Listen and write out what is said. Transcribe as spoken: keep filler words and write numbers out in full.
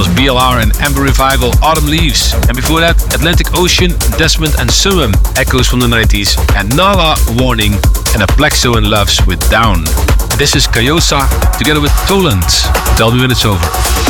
was B L R and Amber Revival, Autumn Leaves. And before that, Atlantic Ocean, Desmond and Summum, Echoes from the nineties. And Nala, Warning, and a Plexo and Loves with Down. And this is Kayosa together with Toland. Tell me when it's over.